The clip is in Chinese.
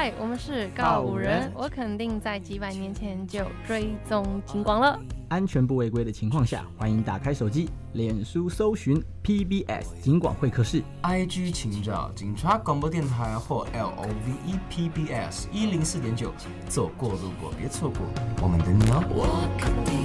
嗨，我们是告五人，我肯定在几百年前就追踪警广了。 安全不违规的情况下，欢迎打开手机，脸书搜寻 PBS 警广会客室 ，IG 请找警察广播电台或 LOVE PBS 104.9，走过路过别错过，我们等你哦。